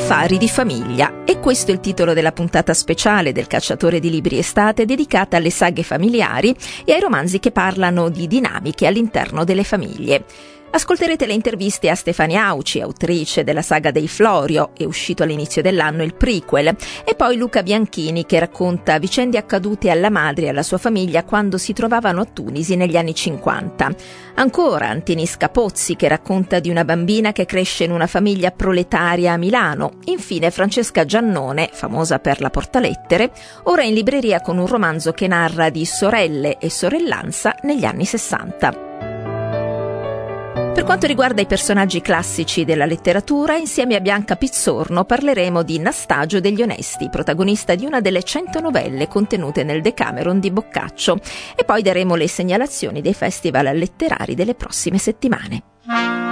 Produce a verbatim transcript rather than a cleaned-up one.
Affari di famiglia. E questo è il titolo della puntata speciale del Cacciatore di Libri Estate, dedicata alle saghe familiari e ai romanzi che parlano di dinamiche all'interno delle famiglie. Ascolterete le interviste a Stefania Auci, autrice della saga dei Florio, è uscito all'inizio dell'anno il prequel, e poi Luca Bianchini, che racconta vicende accadute alla madre e alla sua famiglia quando si trovavano a Tunisi negli anni cinquanta. Ancora Antinisca Pozzi, che racconta di una bambina che cresce in una famiglia proletaria a Milano. Infine Francesca Giannone, famosa per La Portalettere, ora in libreria con un romanzo che narra di sorelle e sorellanza negli anni sessanta. Per quanto riguarda i personaggi classici della letteratura, insieme a Bianca Pizzorno parleremo di Nastagio degli Onesti, protagonista di una delle cento novelle contenute nel Decameron di Boccaccio, e poi daremo le segnalazioni dei festival letterari delle prossime settimane.